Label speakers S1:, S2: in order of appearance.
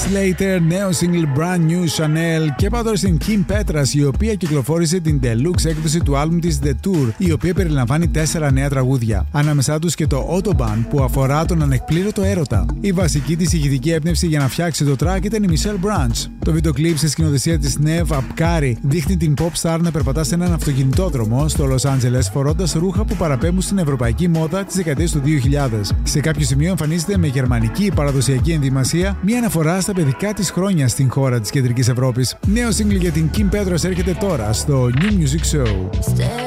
S1: Slater, νέο single Brand New Chanel, και πάω τώρα στην Kim Petras, η οποία κυκλοφόρησε την deluxe έκδοση του άλμπουμ της The Tour, η οποία περιλαμβάνει 4 νέα τραγούδια. Ανάμεσά τους και το Autobahn, που αφορά τον ανεκπλήρωτο έρωτα. Η βασική της ηχητική έμπνευση για να φτιάξει το track ήταν η Michelle Branch. Το βίντεο κλιπ σε σκηνοθεσία της Nev Apkari δείχνει την pop star να περπατά σε έναν αυτοκινητόδρομο στο Los Angeles φορώντας ρούχα που παραπέμπουν στην ευρωπαϊκή μόδα της δεκαετίας του 2000. Σε κάποιο σημείο εμφανίζεται με γερμανική παραδοσιακή ενδυμασία μια αναφορά στα παιδικά της χρόνια στην χώρα της Κεντρικής Ευρώπης. Νέο single για την Kim Petras έρχεται τώρα στο New Music Show.